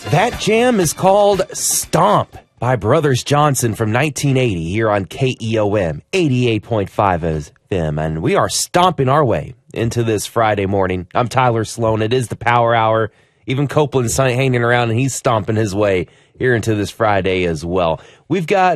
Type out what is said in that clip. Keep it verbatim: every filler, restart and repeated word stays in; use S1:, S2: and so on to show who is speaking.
S1: That jam is called Stomp by Brothers Johnson from nineteen eighty here on K E O M eighty-eight point five F M. And we are stomping our way into this Friday morning. I'm Tyler Sloan. It is the Power Hour. Even Copeland's hanging around and he's stomping his way here into this Friday as well. We've got